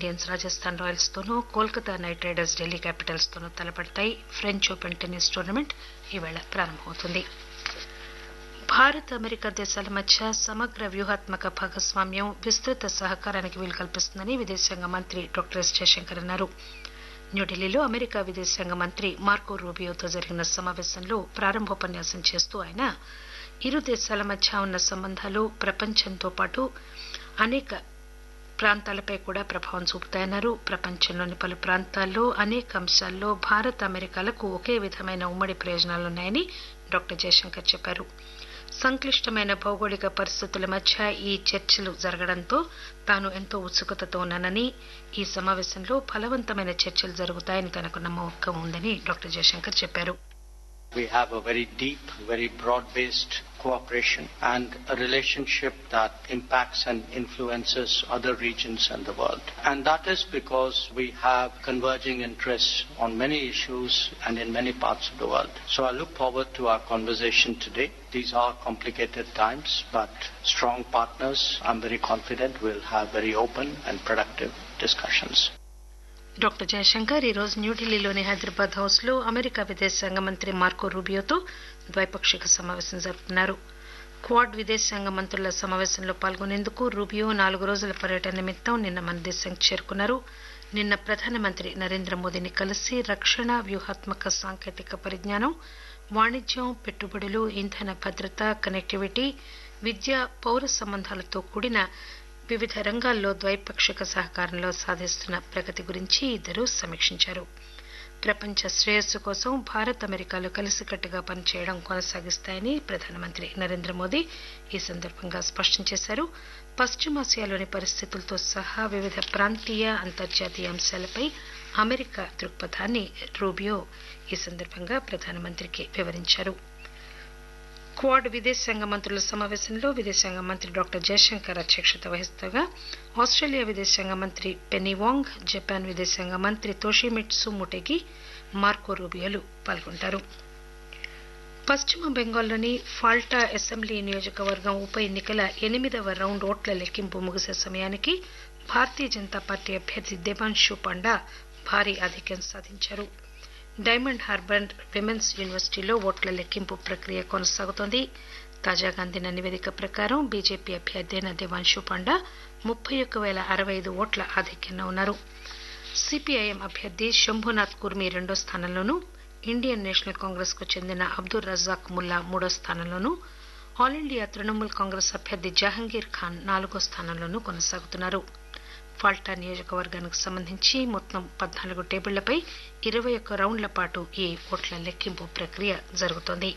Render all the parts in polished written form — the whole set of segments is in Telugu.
ఇండియన్స్ రాజస్థాన్ రాయల్స్ తోనూ, Kolkata night riders Delhi Capitals తోనూ తలపడతాయి. ఫ్రెంచ్ ఓపెన్ టెన్నిస్ టోర్నమెంట్ ఈవేళ ప్రారంభమవుతుంది. భారత్ అమెరికా దేశాల మధ్య సమగ్ర వ్యూహాత్మక భాగస్వామ్యం విస్తృత సహకారానికి వీలు కల్పిస్తుందని విదేశాంగ మంత్రి డాక్టర్ ఎస్ జయశంకర్ అన్నారు. న్యూఢిల్లీలో అమెరికా విదేశాంగ మంత్రి మార్కో రూబియోతో జరిగిన సమావేశంలో ప్రారంభోపన్యాసం చేస్తూ ఆయన ఇరు దేశాల మధ్య ఉన్న సంబంధాలు ప్రపంచంతో పాటు అనేక ప్రాంతాలపై కూడా ప్రభావం చూపుతాయన్నారు. ప్రపంచంలోని పలు ప్రాంతాల్లో అనేక అంశాల్లో భారత్ అమెరికాలకు ఒకే విధమైన ఉమ్మడి ప్రయోజనాలున్నాయని డాక్టర్ జయశంకర్ చెప్పారు. సంక్లిష్టమైన భౌగోళిక పరిస్థితుల మధ్య ఈ చర్చలు జరగడంతో తాను ఎంతో ఉత్సుకతతో ఉన్నానని, ఈ సమావేశంలో ఫలవంతమైన చర్చలు జరుగుతాయని తనకు నమ్మకం ఉందని డాక్టర్ జయశంకర్ చెప్పారు. We have a very deep, very broad-based cooperation and a relationship that impacts and influences other regions and the world. And that is because we have converging interests on many issues and in many parts of the world. So I look forward to our conversation today. These are complicated times, but strong partners, I'm very confident, will have very open and productive discussions. Doctor Jayashankar ఈరోజు న్యూఢిల్లీలోని హైదరాబాద్ హౌస్ లో అమెరికా విదేశాంగ మంత్రి మార్కో రూబియోతో ద్వైపాక్షిక సమావేశం జరుపుతున్నారు. క్వాడ్ విదేశాంగ మంత్రుల సమావేశంలో పాల్గొనేందుకు రూబియో 4 రోజుల పర్యటన నిమిత్తం నిన్న మన దేశానికి చేరుకున్నారు. నిన్న ప్రధానమంత్రి నరేంద్ర మోదీని కలిసి రక్షణ, వ్యూహాత్మక సాంకేతిక పరిజ్ఞానం, వాణిజ్యం, పెట్టుబడులు, ఇంధన భద్రత, కనెక్టివిటీ, విద్య, పౌర సంబంధాలతో కూడిన వివిధ రంగాల్లో ద్వైపాక్షిక సహకారంలో సాధిస్తున్న ప్రగతి గురించి ఇద్దరూ సమీక్షించారు. ప్రపంచ శ్రేయస్సు కోసం భారత్ అమెరికాలు కలిసికట్టుగా పనిచేయడం కొనసాగిస్తాయని ప్రధానమంత్రి నరేంద్ర మోదీ ఈ సందర్భంగా స్పష్టం చేశారు. పశ్చిమాసియాలోని పరిస్థితులతో సహా వివిధ ప్రాంతీయ, అంతర్జాతీయ అంశాలపై అమెరికా దృక్పథాన్ని రూబియో ఈ సందర్భంగా ప్రధానమంత్రికి వివరించారు. క్వాడ్ విదేశాంగ మంత్రుల సమావేశంలో విదేశాంగ మంత్రి డాక్టర్ జయశంకర్ అధ్యక్షత వహిస్తుండగా ఆస్ట్రేలియా విదేశాంగ మంత్రి పెన్నీ వాంగ్, జపాన్ విదేశాంగ మంత్రి తోషిమిట్సు మోటెగి, మార్కో రూబియోలు పాల్గొంటారు. పశ్చిమ బెంగాల్లోని ఫాల్టా అసెంబ్లీ నియోజకవర్గం ఉప ఎన్నికల 8వ రౌండ్ ఓట్ల లెక్కింపు ముగిసే సమయానికి భారతీయ జనతా పార్టీ అభ్యర్థి దేవాన్షు పాండా భారీ ఆధిక్యం సాధించారు. డైమండ్ హార్బర్ విమెన్స్ యూనివర్సిటీలో ఓట్ల లెక్కింపు ప్రక్రియ కొనసాగుతోంది. తాజాగా అందిన నివేదిక ప్రకారం బీజేపీ అభ్యర్థి అయిన దేవాన్షు పాండా 31,065 ఓట్ల ఆధిక్యంలో ఉన్నారు. సిపిఐఎం అభ్యర్థి శంభునాథ్ కుర్మి 2వ స్థానంలోనూ, ఇండియన్ నేషనల్ కాంగ్రెస్ కు చెందిన అబ్దుల్ రజాక్ ముల్లా 3వ స్థానంలోనూ, ఆల్ ఇండియా తృణమూల్ కాంగ్రెస్ అభ్యర్థి జహంగీర్ ఖాన్ 4వ స్థానంలోనూ కొనసాగుతున్నారు. ఫాల్టా నియోజకవర్గానికి సంబంధించి మొత్తం 14 టేబుళ్లపై 21 రౌండ్ల పాటు ఈ ఓట్ల లెక్కింపు ప్రక్రియ జరుగుతోంది.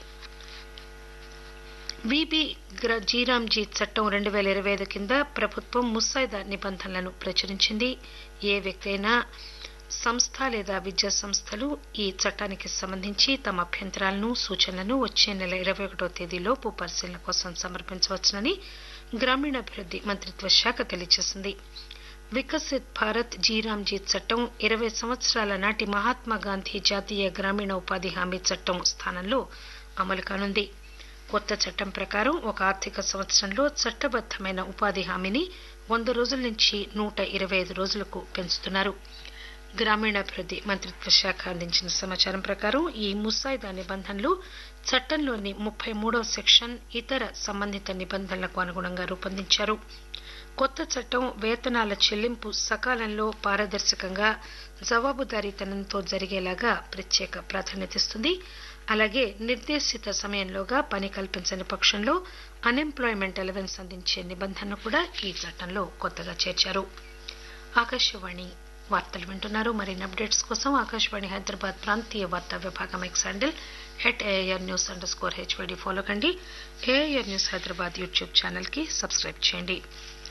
వీబీ జీరాంజీ చట్టం 2025 కింద ప్రభుత్వం ముసాయిదా నిబంధనలను ప్రచురించింది. ఏ వ్యక్తి అయినా, సంస్థ లేదా విద్యా సంస్థలు ఈ చట్టానికి సంబంధించి తమ అభ్యంతరాలను, సూచనలను వచ్చే నెల 21వ తేదీలోపు పరిశీలన కోసం సమర్పించవచ్చునని గ్రామీణాభివృద్ది మంత్రిత్వ శాఖ తెలియజేసింది. వికసిత్ భారత్ జీరాంజీ చట్టం 20 సంవత్సరాల నాటి మహాత్మాగాంధీ జాతీయ గ్రామీణ ఉపాధి హామీ చట్టం స్థానంలో అమలు కానుంది. కొత్త చట్టం ప్రకారం ఒక ఆర్థిక సంవత్సరంలో చట్టబద్దమైన ఉపాధి హామీని 100 రోజుల నుంచి 125 రోజులకు పెంచుతున్నారు. గ్రామీణాభివృద్ది మంత్రిత్వ శాఖ అందించిన సమాచారం ప్రకారం ఈ ముసాయిదా నిబంధనలు చట్టంలోని 33వ సెక్షన్, ఇతర సంబంధిత నిబంధనలకు అనుగుణంగా రూపొందించారు. కొత్త చట్టం వేతనాల చెల్లింపు సకాలంలో, పారదర్శకంగా, జవాబుదారీతనంతో జరిగేలాగా ప్రత్యేక ప్రాధాన్యతనిస్తుంది. అలాగే నిర్దేశిత సమయంలోగా పని కల్పించని పక్షంలో అన్ఎంప్లాయ్మెంట్ అలవెన్స్ అందించే నిబంధనను కూడా ఈ చట్టంలో కొత్తగా చేర్చారు. ఆకాశవాణి వార్తలు వింటున్నారు. మరిన్ని అప్డేట్స్ కోసం ఆకాశవాణి హైదరాబాద్ ప్రాంతీయ వార్తా విభాగం ఎక్స్ హ్యాండిల్ @AIRnews_HYD ఫాలో కండి. AIR news Hyderabad YouTube channel కి సబ్స్క్రైబ్ చేయండి.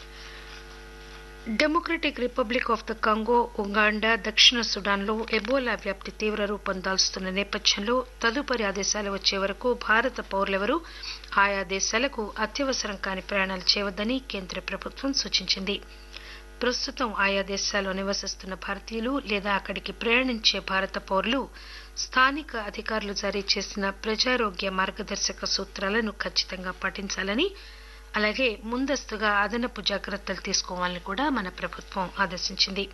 Democratic republic of the Congo, Uganda, దక్షిణ సుడాన్లో ఎబోలా వ్యాప్తి తీవ్ర రూపం దాల్చుతున్న నేపథ్యంలో తదుపరి ఆదేశాలు వచ్చే వరకు భారత పౌరులెవరూ ఆయా దేశాలకు అత్యవసరం కాని ప్రయాణాలు చేయవద్దని కేంద్ర ప్రభుత్వం సూచించింది. ప్రస్తుతం ఆయా దేశాల్లో నివసిస్తున్న భారతీయులు లేదా అక్కడికి ప్రయాణించే భారత పౌరులు స్థానిక అధికారులు జారీ చేసిన ప్రజారోగ్య మార్గదర్శక సూత్రాలను ఖచ్చితంగా పాటించాలని, అలాగే ముందస్తుగా అదనపు జాగ్రత్తలు తీసుకోవాలని కూడా మన ప్రభుత్వం ఆదేశించింది.